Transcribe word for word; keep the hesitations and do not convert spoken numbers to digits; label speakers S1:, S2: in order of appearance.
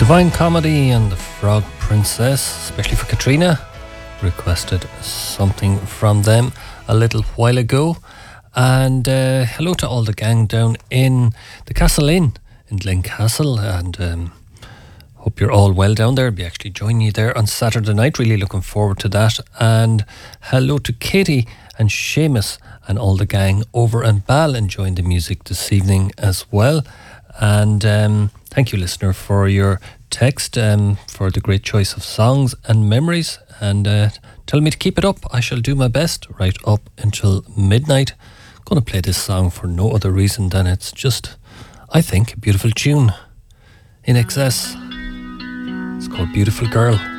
S1: Divine Comedy and the Frog Princess, especially for Katrina, requested something from them a little while ago. And uh, hello to all the gang down in the Castle Inn in Glencastle, and um, hope you're all well down there. I'll be actually joining you there on Saturday night, really looking forward to that. And hello to Katie and Seamus and all the gang over in Bal, enjoying the music this evening as well. And um, thank you, listener, for your text, um, for the great choice of songs and memories, and uh, tell me to keep it up. I shall do my best right up until midnight. I'm going to play this song for no other reason than it's just, I think, a beautiful tune. In Excess. It's called Beautiful Girl.